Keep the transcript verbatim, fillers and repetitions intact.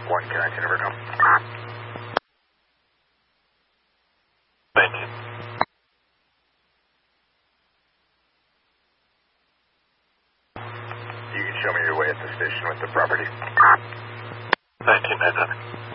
One connecting over, go. nineteen. You can show me your way at the station with the property. nineteen nine hundred.